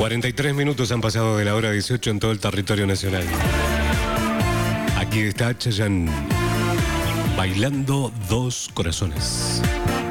43 minutos han pasado de la hora 18 en todo el territorio nacional. Aquí está Chayanne, Bailando Dos Corazones.